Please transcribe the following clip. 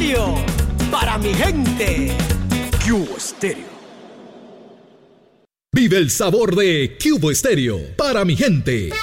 Stereo, para mi gente. Cubo Stereo. Vive el sabor de Cubo Stereo, para mi gente.